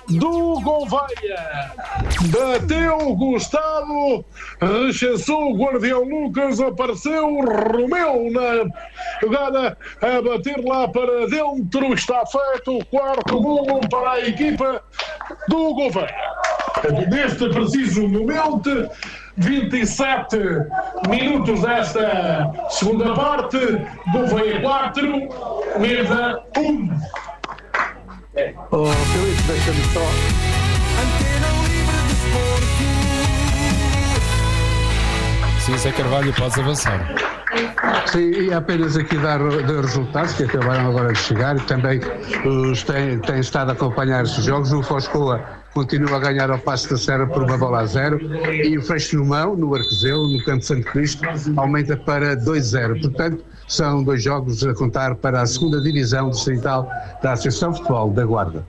do Gouveia. Bateu Gustavo, rechaçou o guardião Lucas, apareceu Romeu na jogada a bater lá para dentro. Está feito o quarto golo para a equipa do Gouveia. Neste preciso momento, 27 minutos desta segunda parte, Gouveia 4, Mesa 1. Filipe, deixa-me só. Antena Livre Desporto. Sim, Zé Carvalho, podes avançar. Sim, e apenas aqui dar resultados que acabaram agora de chegar e também têm estado a acompanhar esses jogos. O Foscoa continua a ganhar ao Paço da Serra por 1-0 e o Freixo Numão, no Arqueseu, no Campo Santo Cristo, aumenta para 2-0. Portanto, são 2 jogos a contar para a segunda divisão distrital da Associação de Futebol da Guarda.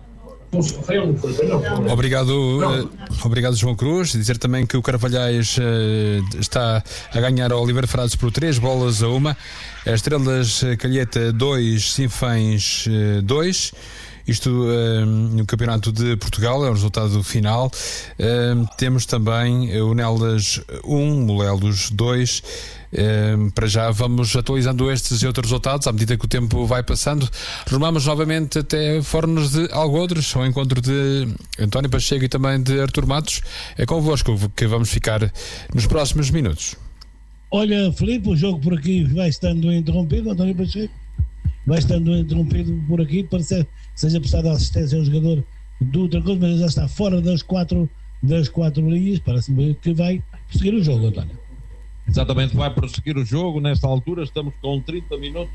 Obrigado João Cruz. Dizer também que o Carvalhais está a ganhar ao Oliveira Frades por 3-1, a Estrelas Calheta 2, Sinfãs 2. Isto no Campeonato de Portugal é o resultado final. Temos também o Nelas 1, Molelos 2. Para já vamos atualizando estes e outros resultados à medida que o tempo vai passando. Rumamos novamente até Fornos de Algodres, ao encontro de António Pacheco e também de Artur Matos. É convosco que vamos ficar nos próximos minutos. Olha, Filipe, o jogo por aqui vai estando interrompido. António Pacheco vai estando interrompido por aqui, parece que seja prestada assistência ao jogador do Trancoso, mas já está fora das quatro linhas. Parece-me que vai prosseguir o jogo, António. Exatamente, vai prosseguir o jogo. Nesta altura estamos com 30 minutos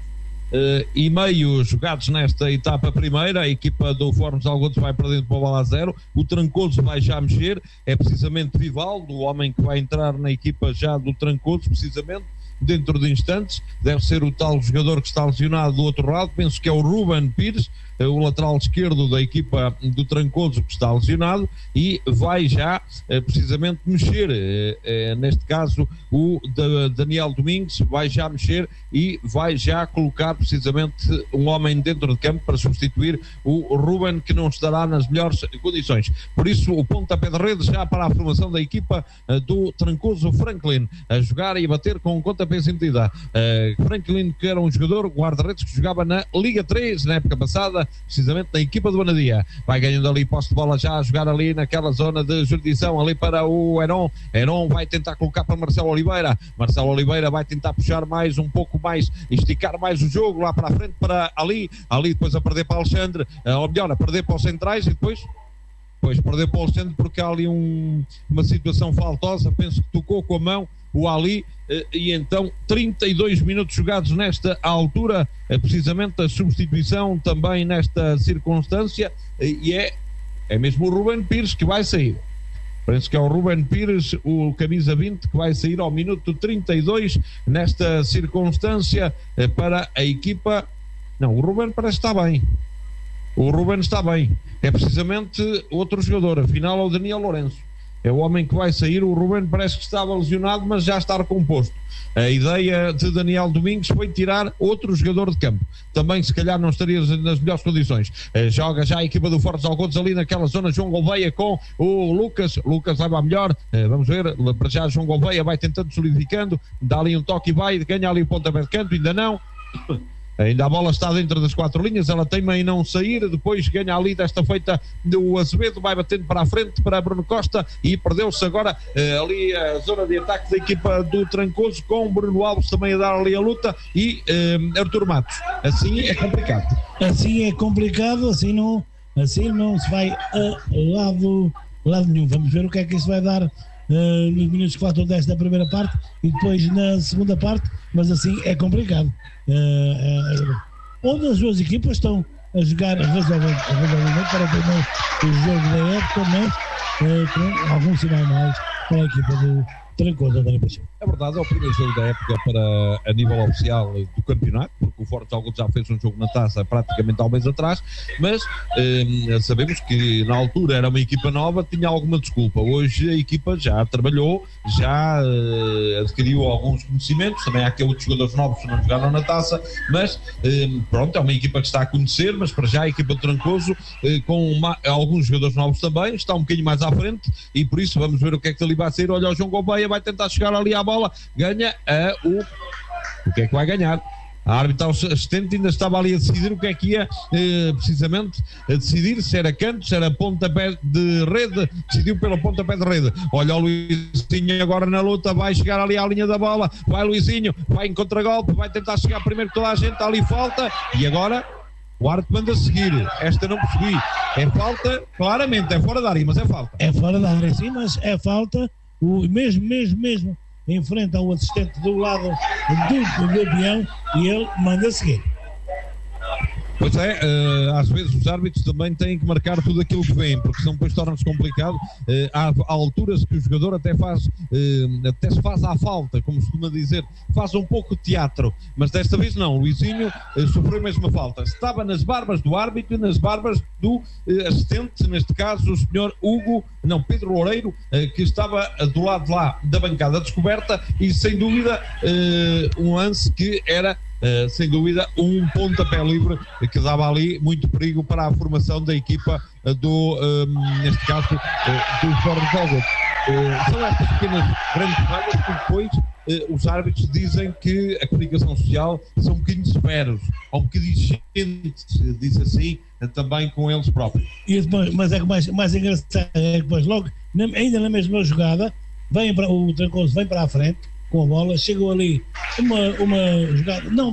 e meio jogados nesta etapa primeira. A equipa do Fornos de Algodres vai perdendo para o bola a 0. O Trancoso vai já mexer. É precisamente Vivaldo, o homem que vai entrar na equipa já do Trancoso, precisamente dentro de instantes. Deve ser o tal jogador que está lesionado do outro lado. Penso que é o Ruben Pires, o lateral esquerdo da equipa do Trancoso, que está lesionado, e vai já precisamente mexer. Neste caso o Daniel Domingos vai já mexer e vai já colocar precisamente um homem dentro de campo para substituir o Ruben, que não estará nas melhores condições. Por isso o pontapé de rede já para a formação da equipa do Trancoso. Franklin a jogar e a bater com um pontapé sem medida. Franklin, que era um jogador guarda-redes que jogava na Liga 3 na época passada, precisamente na equipa do Banadia. Vai ganhando ali posse de bola já a jogar ali naquela zona de jurisdição, ali para o Heron. Heron vai tentar colocar para Marcelo Oliveira. Marcelo Oliveira vai tentar puxar mais um pouco mais, esticar mais o jogo lá para a frente para Ali depois a perder para Alexandre, ou melhor, a perder para os centrais e depois perder para o Alexandre, porque há ali uma situação faltosa. Penso que tocou com a mão o Ali, e então 32 minutos jogados nesta altura, precisamente a substituição também nesta circunstância, e é mesmo o Ruben Pires que vai sair. Penso que é o Ruben Pires, o camisa 20, que vai sair ao minuto 32 nesta circunstância para a equipa. Não, o Ruben parece que está bem. O Ruben está bem. É precisamente outro jogador, afinal é o Daniel Lourenço. É o homem que vai sair. O Ruben parece que estava lesionado, mas já está recomposto. A ideia de Daniel Domingos foi tirar outro jogador de campo. Também, se calhar, não estaria nas melhores condições. Joga já a equipa do Fortes Algodos ali naquela zona. João Gouveia com o Lucas. Lucas leva a melhor. Vamos ver. Para já, João Gouveia vai tentando, solidificando. Dá ali um toque e vai. Ganha ali o pontapé de canto. Ainda não. Ainda a bola está dentro das 4 linhas, ela teima em não sair, depois ganha ali desta feita do Azevedo, vai batendo para a frente para Bruno Costa e perdeu-se agora ali a zona de ataque da equipa do Trancoso, com Bruno Alves também a dar ali a luta e Artur Matos. Assim é complicado. Assim não se vai a lado nenhum. Vamos ver o que é que isso vai dar nos minutos que faltam desta primeira parte e depois na segunda parte, mas assim é complicado. Onde as duas equipas estão a jogar razoavelmente para o jogo da época, mas com algum sinal mais para a equipa do Trancoso, António Pacheco. É verdade, é o primeiro jogo da época a nível oficial do campeonato, porque o Fortes Algodo já fez um jogo na taça praticamente há um mês atrás, mas sabemos que na altura era uma equipa nova, tinha alguma desculpa. Hoje a equipa já trabalhou, já adquiriu alguns conhecimentos, também há aqui outros jogadores novos que não jogaram na taça, mas pronto, é uma equipa que está a conhecer, mas para já a equipa de Trancoso, com alguns jogadores novos também, está um bocadinho mais à frente, e por isso vamos ver o que é que ali vai sair. Olha, o João Gouveia vai tentar chegar ali à bola, ganha o que é que vai ganhar? A árbitra assistente ainda estava ali a decidir o que é que ia precisamente a decidir, se era canto, se era pontapé de rede, decidiu pelo pontapé de rede. Olha o Luizinho agora na luta, vai chegar ali à linha da bola, vai Luizinho, vai em contragolpe, vai tentar chegar primeiro que toda a gente, ali falta, e agora o árbitro manda seguir. Esta não percebi, é falta, claramente, é fora da área, mas é falta. É fora da área, sim, mas é falta, mesmo enfrenta o assistente do lado do campeão e ele manda seguir. Pois é, às vezes os árbitros também têm que marcar tudo aquilo que vem, porque senão depois torna-se complicado. Há alturas que o jogador até se faz à falta, como se costuma dizer, faz um pouco de teatro, mas desta vez não. O Luizinho sofreu mesmo a falta. Estava nas barbas do árbitro e nas barbas do assistente, neste caso o senhor Pedro Loureiro, que estava do lado lá da bancada descoberta, e sem dúvida um lance que era sem dúvida um pontapé livre que dava ali muito perigo para a formação da equipa neste caso do Fortes Algodo. São estas pequenas grandes falhas que depois os árbitros dizem que a comunicação social são um bocadinho severos, ou um bocadinho exigentes, diz assim, também com eles próprios. E depois, mas é que mais engraçado é que depois logo, ainda na mesma jogada, o Trancoso vem para a frente com a bola, chegou ali uma jogada não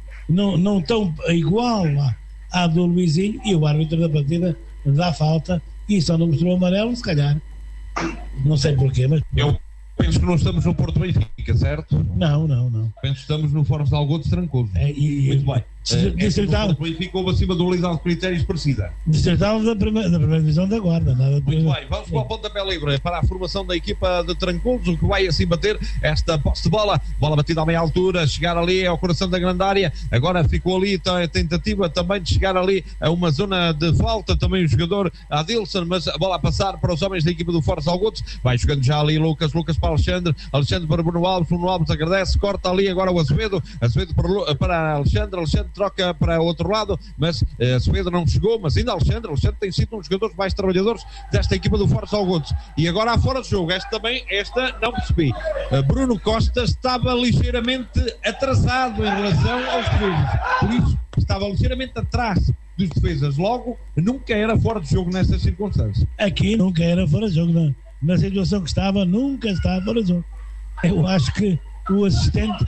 tão igual à do Luizinho, e o árbitro da partida dá falta e só não mostrou amarelo, se calhar, não sei porquê, mas eu penso que não estamos no Porto Benfica, certo? Não. Penso que estamos no Fortes Algodo de Trancoso. Muito bem. Distrital, o Benfica houve acima da unidade de critérios parecida. Distrital da primeira divisão da Guarda. Muito bem, vamos para o pontapé livre para a formação da equipa de Trancoso, que vai assim bater esta posse de bola batida à meia altura, chegar ali ao coração da grande área. Agora ficou ali a tentativa também de chegar ali a uma zona de falta, também o jogador Adilson, mas a bola a passar para os homens da equipa do Fortes Algodo. Vai jogando já ali Lucas para Alexandre para Bruno Alves agradece, corta ali agora o Azevedo para Alexandre troca para outro lado, mas Azevedo não chegou, mas ainda Alexandre tem sido um dos jogadores mais trabalhadores desta equipa do Fortes Algodo. E agora há fora de jogo, esta não percebi. Bruno Costa estava ligeiramente atrasado em relação aos defesas, por isso estava ligeiramente atrás dos defesas, logo nunca era fora de jogo nessas circunstâncias. Aqui nunca era fora de jogo, na situação que estava, nunca estava fora de jogo. Eu acho que o assistente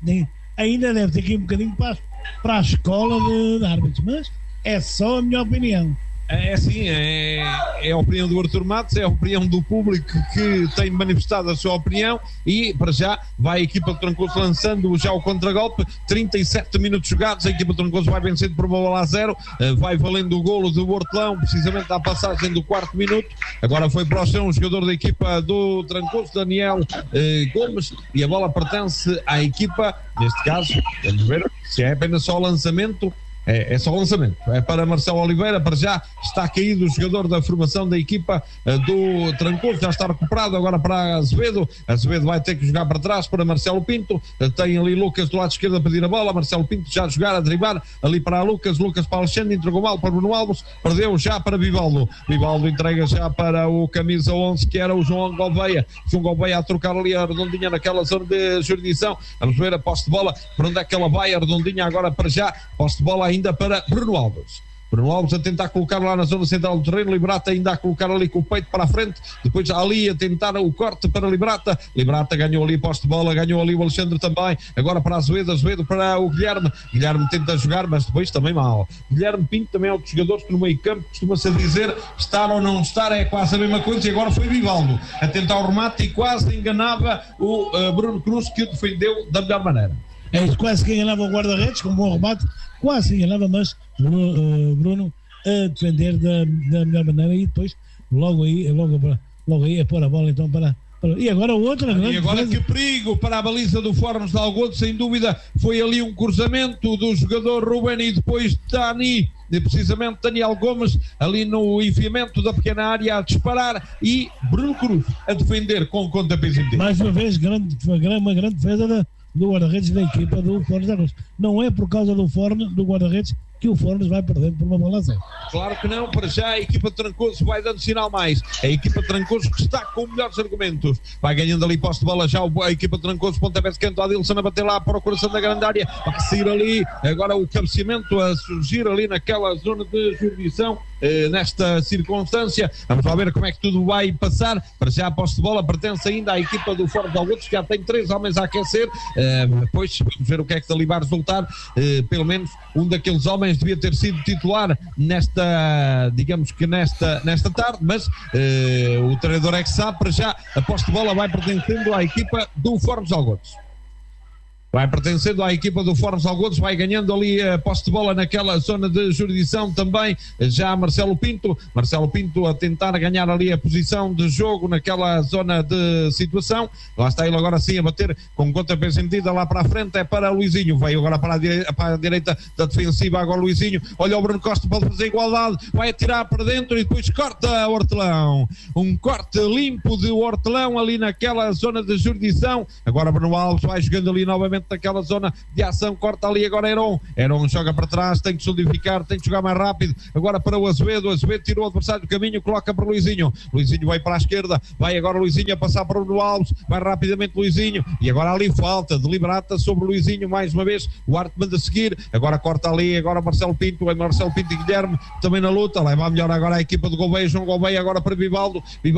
ainda deve ter aqui um bocadinho para a escola de árbitros, mas é só a minha opinião. É assim, é a opinião do Artur Matos, é a opinião do público que tem manifestado a sua opinião, e para já vai a equipa de Trancoso lançando já o contragolpe. 37 minutos jogados, a equipa de Trancoso vai vencendo por 1-0, vai valendo o golo do Hortelão, precisamente à passagem do 4º minuto. Agora foi para o chão o jogador da equipa do Trancoso, Daniel Gomes, e a bola pertence à equipa, neste caso, vamos ver se é apenas só o lançamento. É só o lançamento, é para Marcelo Oliveira. Para já está caído o jogador da formação da equipa do Trancoso, já está recuperado agora para Azevedo vai ter que jogar para trás para Marcelo Pinto, tem ali Lucas do lado esquerdo a pedir a bola, Marcelo Pinto já a jogar, a driblar ali para Lucas para Alexandre, entregou mal para Bruno Alves, perdeu já para Vivaldo entrega já para o camisa 11 que era o João Gouveia a trocar ali a redondinha naquela zona de jurisdição. Vamos ver a posse de bola, para onde é que ela vai, a redondinha agora para já, posse de bola ainda para Bruno Alves a tentar colocar lá na zona central do terreno, Liberata ainda a colocar ali com o peito para a frente, depois ali a tentar o corte para Liberata ganhou ali posse de bola, ganhou ali o Alexandre também, agora para Azevedo para o Guilherme tenta jogar, mas depois também mal. Guilherme Pinto também é outro jogador que no meio campo costuma-se dizer estar ou não estar, é quase a mesma coisa, e agora foi Vivaldo a tentar o remate e quase enganava o Bruno Cruz, que o defendeu da melhor maneira. É isso, quase que enganava o guarda-redes com um bom remate, quase enganava, mas Bruno a defender da melhor maneira, e depois logo aí a pôr a bola então para E agora outra grande E agora defesa. que perigo para a baliza do Fornos de Algodo, sem dúvida, foi ali um cruzamento do jogador Ruben e depois precisamente Daniel Gomes, ali no enfiamento da pequena área a disparar e Bruno Cruz a defender com pontapés impedidos. Mais uma vez, uma grande defesa do guarda-redes da equipa do Fornos de Algodo. Não é por causa do guarda-redes que o Fornos vai perder por uma bola a 0. Claro que não, para já a equipa de Trancoso vai dando sinal mais. A equipa de Trancoso que está com melhores argumentos. Vai ganhando ali posse de bola já a equipa de Trancoso, pontapé de canto, Adilson a bater lá para o coração da grande área. Vai sair ali, agora o cabeceamento a surgir ali naquela zona de jurisdição. Nesta circunstância, vamos lá ver como é que tudo vai passar. Para já a posse de bola pertence ainda à equipa do Fornos de Algodo, que já tem 3 homens a aquecer. Depois vamos ver o que é que dali vai resultar. Pelo menos um daqueles homens devia ter sido titular nesta tarde, mas o treinador é que sabe. Para já a posse de bola vai pertencendo à equipa do Fornos de Algodo. Vai pertencendo à equipa do Fornos Algodos, vai ganhando ali a posse de bola naquela zona de jurisdição também, já Marcelo Pinto a tentar ganhar ali a posição de jogo naquela zona de situação. Lá está ele agora sim a bater com conta bem sentida lá para a frente, é para Luizinho, veio agora para a direita da defensiva, agora Luizinho, olha o Bruno Costa, pode fazer igualdade, vai atirar para dentro e depois corta Hortelão, um corte limpo de Hortelão ali naquela zona de jurisdição. Agora Bruno Alves vai jogando ali novamente naquela zona de ação, corta ali agora Heron joga para trás, tem que solidificar, tem que jogar mais rápido, agora para o Azevedo tirou o adversário do caminho, coloca para Luizinho vai para a esquerda, vai agora Luizinho a passar para o Bruno Alves, vai rapidamente Luizinho, e agora ali falta deliberata sobre Luizinho, mais uma vez o Arte manda seguir, agora corta ali, agora Marcelo Pinto e Guilherme também na luta, leva a melhor agora a equipa de Gouveia, João Gouveia agora para Vivaldo